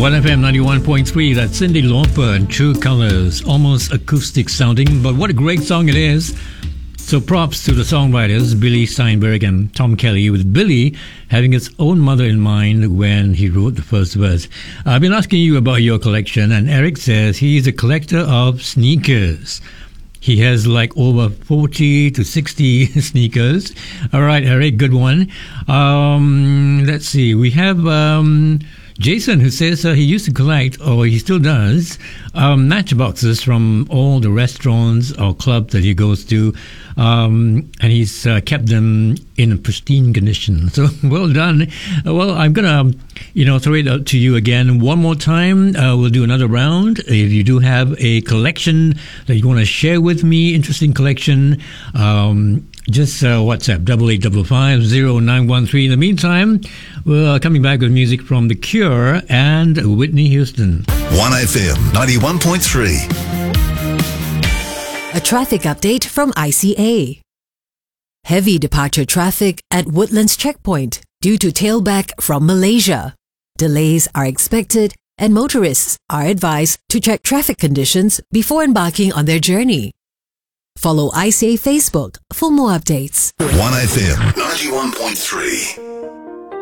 1FM 91.3, that's Cyndi Lauper and True Colors. Almost acoustic sounding, but what a great song it is. So props to the songwriters, Billy Steinberg and Tom Kelly, with Billy having his own mother in mind when he wrote the first verse. I've been asking you about your collection, and Eric says he's a collector of sneakers. He has like over 40 to 60 sneakers. All right, Eric, good one. Let's see. We have Jason, who says he used to collect, or he still does, matchboxes from all the restaurants or clubs that he goes to, and he's kept them in pristine condition. So well done. Well, I'm gonna, throw it out to you again one more time. We'll do another round. If you do have a collection that you want to share with me, interesting collection, just WhatsApp 88550913. In the meantime, we're coming back with music from The Cure and Whitney Houston. 1FM 91.3. A traffic update from ICA. Heavy departure traffic at Woodlands Checkpoint due to tailback from Malaysia. Delays are expected and motorists are advised to check traffic conditions before embarking on their journey. Follow ICA Facebook for more updates. 1FM 91.3.